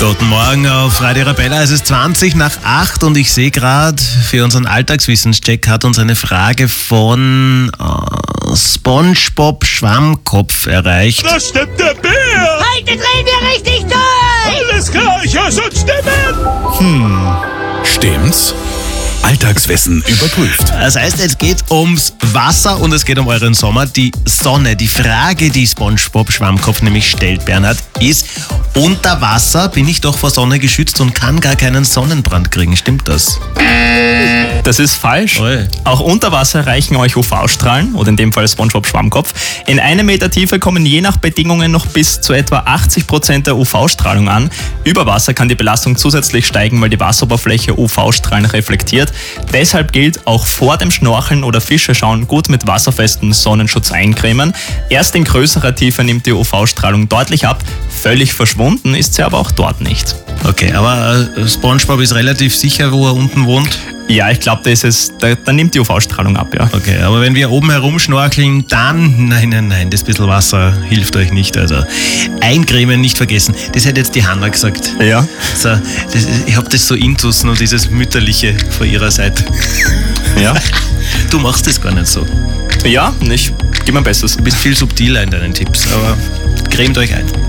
Guten Morgen auf Radio Arabella. Es ist 20:20 und ich sehe gerade, für unseren Alltagswissenscheck hat uns eine Frage von SpongeBob Schwammkopf erreicht. Da stimmt der Bär! Heute drehen wir richtig durch! Alles klar, ich höre schon Stimmen! Stimmt's? Alltagswissen überprüft. Das heißt, es geht ums Wasser und es geht um euren Sommer, die Sonne. Die Frage, die SpongeBob Schwammkopf nämlich stellt, Bernhard, ist: Unter Wasser bin ich doch vor Sonne geschützt und kann gar keinen Sonnenbrand kriegen. Stimmt das? Das ist falsch. Oi. Auch unter Wasser erreichen euch UV-Strahlen, oder in dem Fall SpongeBob Schwammkopf. In 1 Meter Tiefe kommen je nach Bedingungen noch bis zu etwa 80% der UV-Strahlung an. Über Wasser kann die Belastung zusätzlich steigen, weil die Wasseroberfläche UV-Strahlen reflektiert. Deshalb gilt, auch vor dem Schnorcheln oder Fische schauen gut mit wasserfestem Sonnenschutz eincremen. Erst in größerer Tiefe nimmt die UV-Strahlung deutlich ab. Völlig verschwunden ist sie aber auch dort nicht. Okay, aber SpongeBob ist relativ sicher, wo er unten wohnt. Ja, ich glaube, da nimmt die UV-Strahlung ab, ja. Okay, aber wenn wir oben herumschnorkeln, dann, nein, das bisschen Wasser hilft euch nicht. Also eincremen nicht vergessen. Das hätte jetzt die Hanna gesagt. Ja. So, ich habe das so intus, nur dieses Mütterliche von ihrer Seite. Ja. Du machst das gar nicht so. Ja, ich gebe mein Bestes. Du bist viel subtiler in deinen Tipps, aber cremt euch ein.